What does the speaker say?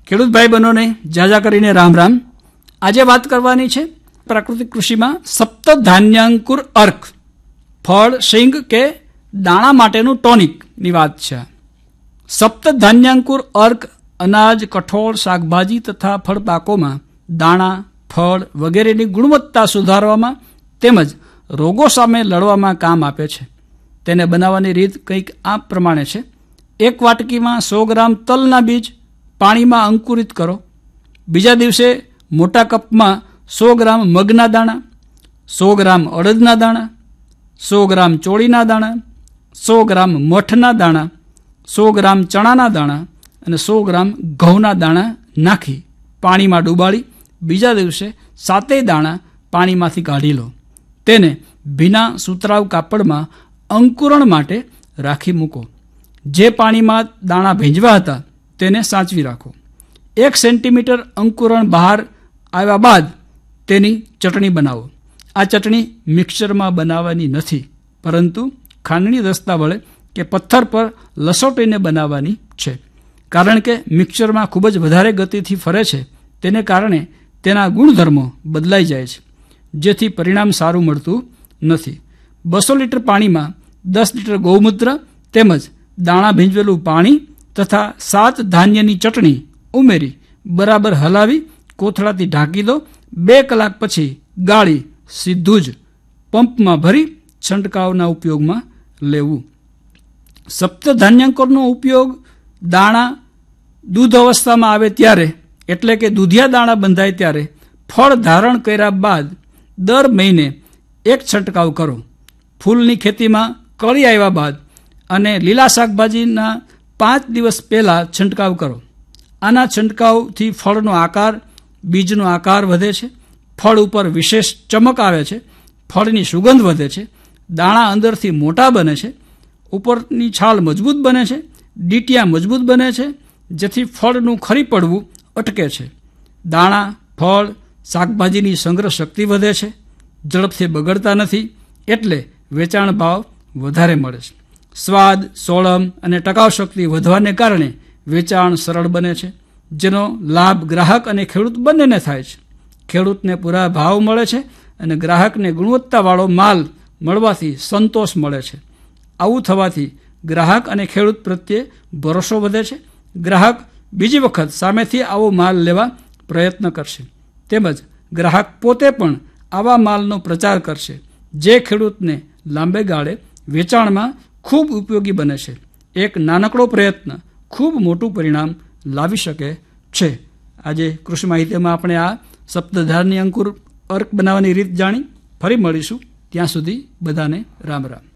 ખેડૂત ભાઈ બહેનોને જાજા કરીને રામ રામ. આજે વાત કરવાની છે પ્રાકૃતિક કૃષિમાં સપ્તધાન્યાંકુર અર્ક, ફળ, શીંગ કે દાણા માટેનું ટોનિકની વાત છે. સપ્તધાન્યાંકુર અર્ક અનાજ, કઠોળ, શાકભાજી તથા ફળ પાકોમાં દાણા, ફળ વગેરેની ગુણવત્તા સુધારવામાં તેમજ રોગો સામે લડવામાં કામ આપે છે. તેને બનાવવાની રીત કંઈક આ પ્રમાણે છે. 1 વાટકીમાં 100 ગ્રામ તલના બીજ પાણીમાં અંકુરિત કરો. બીજા દિવસે મોટા કપમાં 100 ગ્રામ મગના દાણા, 100 ગ્રામ અડદના દાણા, 100 ગ્રામ ચોળીના દાણા, 100 ગ્રામ મઠના દાણા, 100 ગ્રામ ચણાના દાણા અને 100 ગ્રામ ઘઉંના દાણા નાખી પાણીમાં ડૂબાડી બીજા દિવસે 7 દાણા પાણીમાંથી કાઢી લો. તેને ભીના સુતરાઉ કાપડમાં અંકુરણ માટે રાખી મૂકો. જે પાણીમાં દાણા ભીંજવા હતા તેને સાચવી રાખો. 1 સેન્ટીમીટર અંકુરણ બહાર આવ્યા બાદ તેની ચટણી બનાવો. આ ચટણી મિક્સરમાં બનાવવાની નથી, પરંતુ ખાંડણી દસ્તા વડે કે પથ્થર પર લસોટીને બનાવવાની છે. કારણ કે મિક્સરમાં ખૂબ જ વધારે ગતિથી ફરે છે, તેને કારણે તેના ગુણધર્મો બદલાઈ જાય છે, જેથી પરિણામ સારું મળતું નથી. 200 લીટર પાણીમાં 10 લીટર ગૌમૂત્ર તેમજ દાણા ભીંજવેલું પાણી તથા 7 ધાન્યની ચટણી ઉમેરી બરાબર હલાવી કોથળાથી ઢાંકી દો. 2 કલાક પછી ગાળી સીધું જ પંપમાં ભરી છંટકાવના ઉપયોગમાં લેવું. સપ્તધાન્યાંકુરનો ઉપયોગ દાણા દૂધ અવસ્થામાં આવે ત્યારે, એટલે કે દૂધિયા દાણા બંધાય ત્યારે, ફળ ધારણ કર્યા બાદ દર મહિને 1 છંટકાવ કરો. ફૂલની ખેતીમાં કળી આવ્યા બાદ અને લીલા શાકભાજીના 5 દિવસ પહેલાં છંટકાવ કરો. આના છંટકાવથી ફળનો આકાર, બીજનો આકાર વધે છે. ફળ ઉપર વિશેષ ચમક આવે છે. ફળની સુગંધ વધે છે. દાણા અંદરથી મોટા બને છે. ઉપરની છાલ મજબૂત બને છે. ડીટિયા મજબૂત બને છે, જેથી ફળનું ખરી પડવું અટકે છે. દાણા, ફળ, શાકભાજીની સંગ્રહ શક્તિ વધે છે. ઝડપથી બગડતા નથી, એટલે વેચાણ ભાવ વધારે મળે છે. સ્વાદ, સોળમ અને ટકાઉ શક્તિ વધવાને કારણે વેચાણ સરળ બને છે, જેનો લાભ ગ્રાહક અને ખેડૂત બંનેને થાય છે. ખેડૂતને પૂરા ભાવ મળે છે અને ગ્રાહકને ગુણવત્તાવાળો માલ મળવાથી સંતોષ મળે છે. આવું થવાથી ગ્રાહક અને ખેડૂત પ્રત્યે ભરોસો વધે છે. ગ્રાહક બીજી વખત સામેથી આવો માલ લેવા પ્રયત્ન કરશે. તેમજ ગ્રાહક પોતે પણ આવા માલનો પ્રચાર કરશે, જે ખેડૂતને લાંબે ગાળે વેચાણમાં ખૂબ ઉપયોગી બને છે. એક નાનકડો પ્રયત્ન ખૂબ મોટું પરિણામ લાવી શકે છે. આજે કૃષિ માહિતીમાં આપણે આ સપ્તધાન્યાંકુર અર્ક બનાવવાની રીત જાણી. ફરી મળીશું. ત્યાં સુધી બધાને રામ રામ.